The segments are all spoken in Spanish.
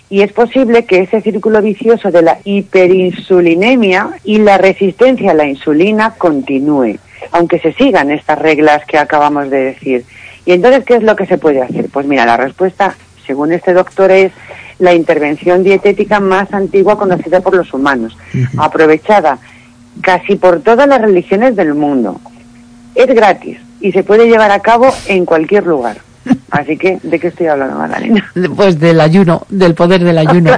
Y es posible que ese círculo vicioso de la hiperinsulinemia y la resistencia a la insulina continúe, aunque se sigan estas reglas que acabamos de decir. Y entonces, ¿qué es lo que se puede hacer? Pues mira, la respuesta, según este doctor, es la intervención dietética más antigua conocida por los humanos, aprovechada casi por todas las religiones del mundo. Es gratis y se puede llevar a cabo en cualquier lugar. Así que, ¿de qué estoy hablando, Magdalena? Pues del ayuno, del poder del ayuno.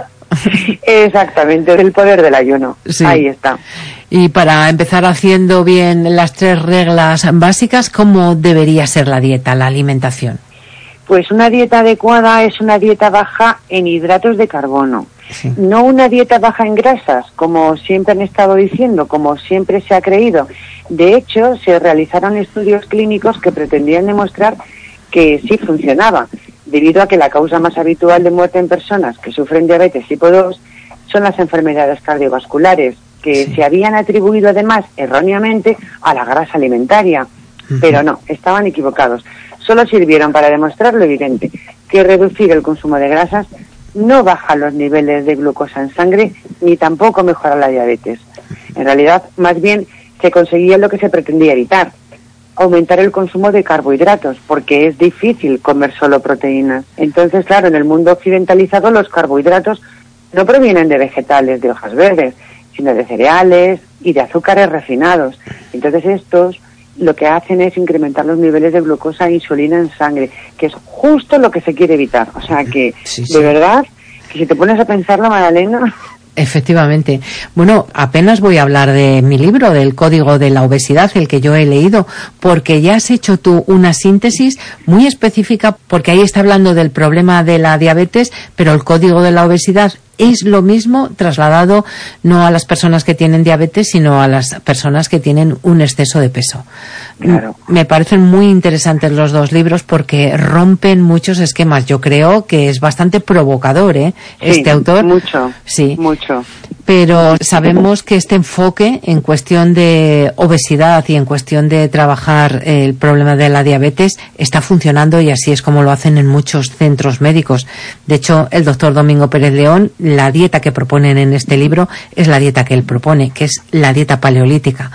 Exactamente, del poder del ayuno. Sí. Ahí está. Y para empezar haciendo bien las 3 reglas básicas, ¿cómo debería ser la dieta, la alimentación? Pues una dieta adecuada es una dieta baja en hidratos de carbono. Sí. No una dieta baja en grasas, como siempre han estado diciendo, como siempre se ha creído. De hecho, se realizaron estudios clínicos que pretendían demostrar que sí funcionaba, debido a que la causa más habitual de muerte en personas que sufren diabetes tipo 2 son las enfermedades cardiovasculares, que se habían atribuido además erróneamente a la grasa alimentaria. Pero no, estaban equivocados. Solo sirvieron para demostrar lo evidente, que reducir el consumo de grasas no baja los niveles de glucosa en sangre ni tampoco mejora la diabetes. En realidad, más bien, se conseguía lo que se pretendía evitar: aumentar el consumo de carbohidratos, porque es difícil comer solo proteínas. Entonces, claro, en el mundo occidentalizado los carbohidratos no provienen de vegetales de hojas verdes, sino de cereales y de azúcares refinados. Entonces estos lo que hacen es incrementar los niveles de glucosa e insulina en sangre, que es justo lo que se quiere evitar. O sea que, de verdad, que si te pones a pensarlo, Magdalena... Efectivamente. Bueno, apenas voy a hablar de mi libro, del Código de la Obesidad, el que yo he leído, porque ya has hecho tú una síntesis muy específica, porque ahí está hablando del problema de la diabetes, pero el Código de la Obesidad es lo mismo trasladado no a las personas que tienen diabetes, sino a las personas que tienen un exceso de peso. Claro. Me parecen muy interesantes los 2 libros porque rompen muchos esquemas. Yo creo que es bastante provocador, este autor. Mucho. Sí, mucho. Pero sabemos que este enfoque en cuestión de obesidad y en cuestión de trabajar el problema de la diabetes está funcionando, y así es como lo hacen en muchos centros médicos. De hecho, el doctor Domingo Pérez León, la dieta que proponen en este libro es la dieta que él propone, que es la dieta paleolítica.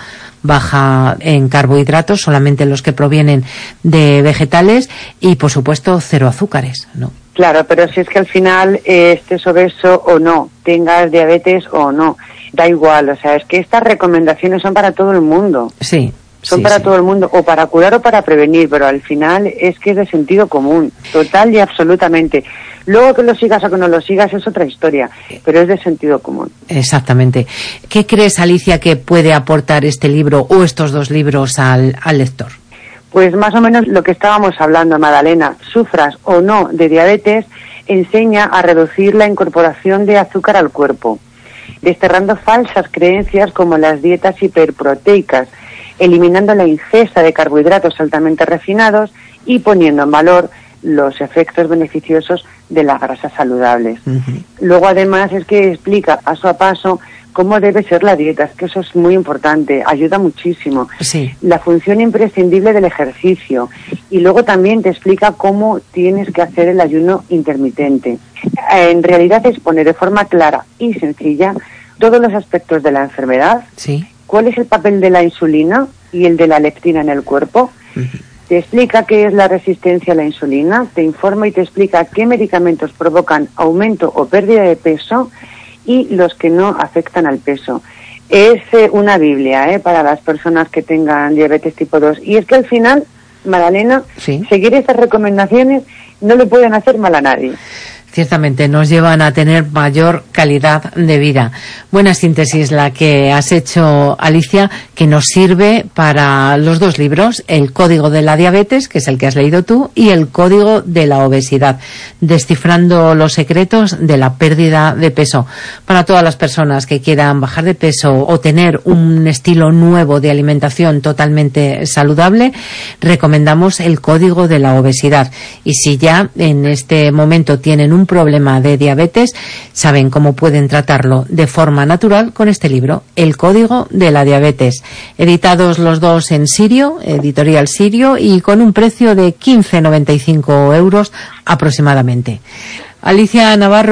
Baja en carbohidratos, solamente los que provienen de vegetales, y por supuesto 0 azúcares, ¿no? Claro, pero si es que al final estés obeso o no, tengas diabetes o no, da igual. O sea, es que estas recomendaciones son para todo el mundo. Sí. Son para todo el mundo, o para curar o para prevenir, pero al final es que es de sentido común, total y absolutamente. Luego que lo sigas o que no lo sigas es otra historia, pero es de sentido común. Exactamente. ¿Qué crees, Alicia, que puede aportar este libro o estos 2 libros al lector? Pues más o menos lo que estábamos hablando, Magdalena. Sufras o no de diabetes, enseña a reducir la incorporación de azúcar al cuerpo, desterrando falsas creencias como las dietas hiperproteicas, eliminando la ingesta de carbohidratos altamente refinados y poniendo en valor los efectos beneficiosos de las grasas saludables. Luego, además, es que explica paso a paso cómo debe ser la dieta, es que eso es muy importante, ayuda muchísimo. Sí. La función imprescindible del ejercicio, y luego también te explica cómo tienes que hacer el ayuno intermitente. En realidad expone de forma clara y sencilla todos los aspectos de la enfermedad. Sí. ¿Cuál es el papel de la insulina y el de la leptina en el cuerpo? Te explica qué es la resistencia a la insulina, te informa y te explica qué medicamentos provocan aumento o pérdida de peso y los que no afectan al peso. Es una Biblia para las personas que tengan diabetes tipo 2. Y es que al final, Magdalena, seguir estas recomendaciones no le pueden hacer mal a nadie. Ciertamente nos llevan a tener mayor calidad de vida. Buena síntesis la que has hecho, Alicia, que nos sirve para los 2 libros, el Código de la Diabetes, que es el que has leído tú, y el Código de la Obesidad, descifrando los secretos de la pérdida de peso. Para todas las personas que quieran bajar de peso o tener un estilo nuevo de alimentación totalmente saludable, recomendamos el Código de la Obesidad. Y si ya en este momento tienen un problema de diabetes, saben cómo pueden tratarlo de forma natural con este libro, El Código de la Diabetes, editados los 2 en Sirio, editorial Sirio, y con un precio de 15,95 € aproximadamente. Alicia Navarro.